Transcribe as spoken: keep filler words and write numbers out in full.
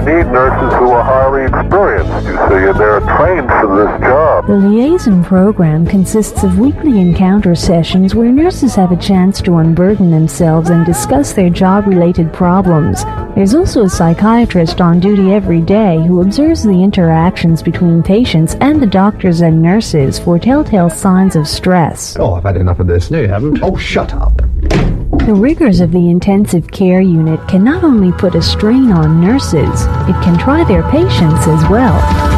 need nurses who are highly experienced, you see, and they're trained for this job. The liaison program consists of weekly encounter sessions where nurses have a chance to unburden themselves and discuss their job-related problems. There's also a psychiatrist on duty every day who observes the interactions between patients and the doctors and nurses for telltale signs of stress. Oh, I've had enough of this. No, you haven't. Oh, shut up. The rigors of the intensive care unit can not only put a strain on nurses, it can try their patience as well.